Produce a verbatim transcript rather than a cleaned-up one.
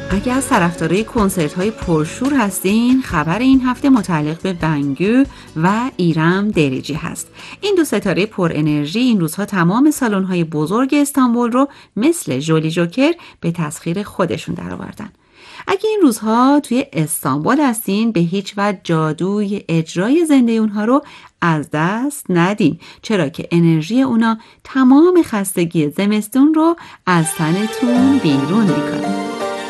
اگر از طرفدارای کنسرت‌های پرشور هستین، خبر این هفته متعلق به بنگو و ایرم دریجی هست. این دو ستاره پر انرژی این روزها تمام سالن‌های بزرگ استانبول رو مثل جولی جوکر به تسخیر خودشون درآوردن. اگه این روزها توی استانبول هستین، به هیچ وجه جادوی اجرای زنده اونها رو از دست ندین، چرا که انرژی اونا تمام خستگی زمستون رو از تنتون بیرون میکنه.